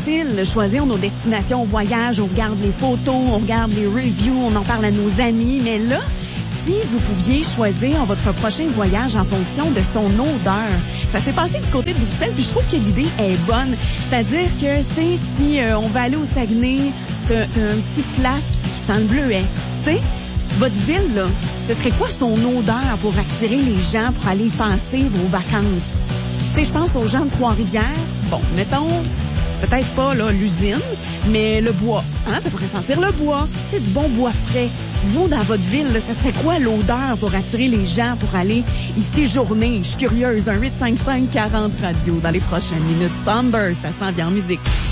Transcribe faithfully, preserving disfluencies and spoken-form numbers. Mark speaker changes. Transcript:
Speaker 1: facile de choisir nos destinations voyage. On regarde les photos, on regarde les reviews, on en parle à nos amis. Mais là, si vous pouviez choisir votre prochain voyage en fonction de son odeur. Ça s'est passé du côté de Bruxelles, puis je trouve que l'idée est bonne. C'est-à-dire que, tu sais, si euh, on va aller au Saguenay, t'as, t'as un petit flasque qui sent le bleuet, tu sais, votre ville, là, ce serait quoi son odeur pour attirer les gens pour aller passer vos vacances? Tu sais, je pense aux gens de Trois-Rivières. Bon, mettons, peut-être pas là l'usine, mais le bois. Hein, ça pourrait sentir le bois. Tu sais, du bon bois frais. Vous, dans votre ville, là, ça serait quoi l'odeur pour attirer les gens pour aller y séjourner? Je suis curieuse. Un huit cinq cinq quarante radio dans les prochaines minutes. Somber, ça s'en vient en musique.